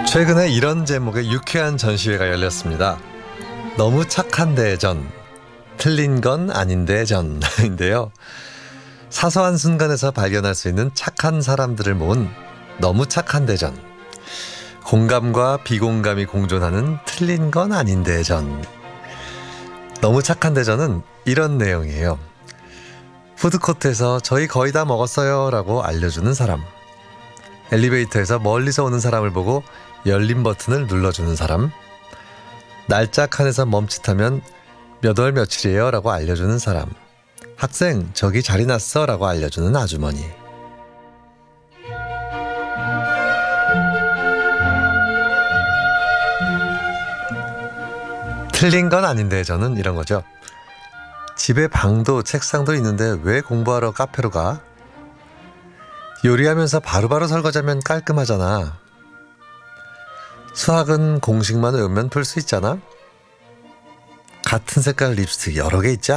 최근에 이런 제목의 유쾌한 전시회가 열렸습니다. 너무 착한데 전, 틀린 건 아닌데 전인데요. 사소한 순간에서 발견할 수 있는 착한 사람들을 모은 너무 착한데 전, 공감과 비공감이 공존하는 틀린 건 아닌데 전. 너무 착한데 전은 이런 내용이에요. 푸드코트에서 저희 거의 다 먹었어요 라고 알려주는 사람, 엘리베이터에서 멀리서 오는 사람을 보고 열린 버튼을 눌러주는 사람, 날짜 칸에서 멈칫하면 몇 월 며칠이에요 라고 알려주는 사람, 학생 저기 자리 났어 라고 알려주는 아주머니. 틀린 건 아닌데 저는 이런 거죠. 집에 방도 책상도 있는데 왜 공부하러 카페로 가? 요리하면서 바로바로 설거지하면 깔끔하잖아. 수학은 공식만 외우면 풀 수 있잖아. 같은 색깔 립스틱 여러 개 있지 않아?